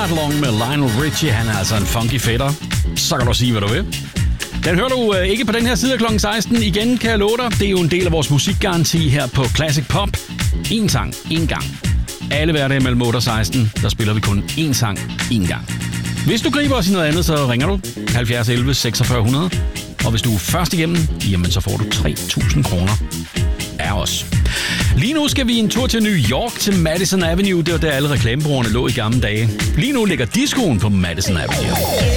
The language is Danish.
Ride Along med Lionel Richie. Han er altså en funky fætter. Så kan du sige, hvad du vil. Den hører du ikke på den her side af kl. 16. Igen kan jeg love dig. Det er jo en del af vores musikgaranti her på Classic Pop. En sang, en gang. Alle hverdage mellem 8 og 16, der spiller vi kun én sang, én gang. Hvis du griber os i noget andet, så ringer du 70 11 4600. Og hvis du er først igennem, jamen så får du 3.000 kroner af os. Lige nu skal vi en tur til New York, til Madison Avenue. Det var der alle reklamebureauerne lå i gamle dage. Lige nu ligger discoen på Madison Avenue.